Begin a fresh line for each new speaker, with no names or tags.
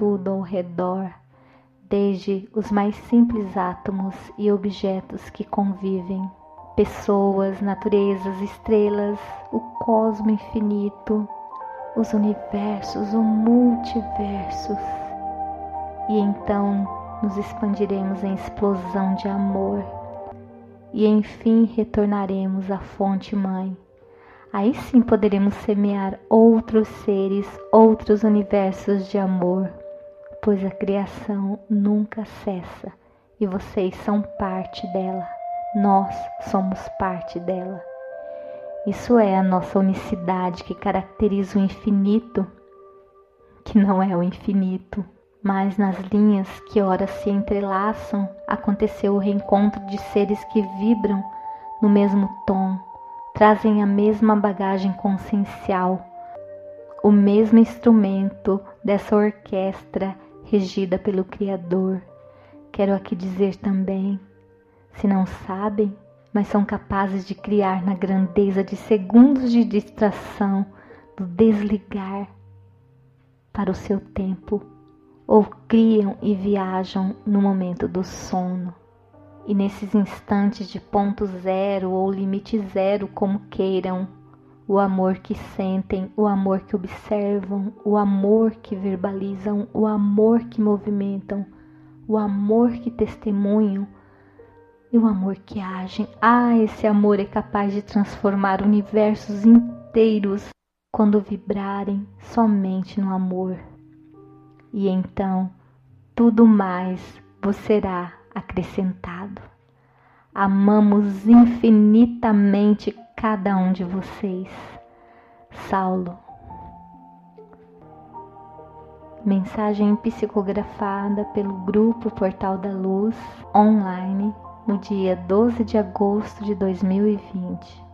tudo ao redor, desde os mais simples átomos e objetos que convivem, pessoas, naturezas, estrelas, o cosmo infinito, os universos, os multiversos. E então nos expandiremos em explosão de amor e enfim retornaremos à fonte mãe. Aí sim poderemos semear outros seres, outros universos de amor, pois a criação nunca cessa e vocês são parte dela, nós somos parte dela. Isso é a nossa unicidade que caracteriza o infinito, que não é o infinito, mas nas linhas que ora se entrelaçam, aconteceu o reencontro de seres que vibram no mesmo tom, trazem a mesma bagagem consciencial, o mesmo instrumento dessa orquestra regida pelo Criador. Quero aqui dizer também, se não sabem, mas são capazes de criar na grandeza de segundos de distração, do desligar para o seu tempo, ou criam e viajam no momento do sono. E nesses instantes de ponto zero ou limite zero, como queiram, o amor que sentem, o amor que observam, o amor que verbalizam, o amor que movimentam, o amor que testemunham e o amor que agem. Esse amor é capaz de transformar universos inteiros quando vibrarem somente no amor. E então tudo mais vos será acrescentado. Amamos infinitamente cada um de vocês. Saulo. Mensagem psicografada pelo Grupo Portal da Luz, online, no dia 12 de agosto de 2020.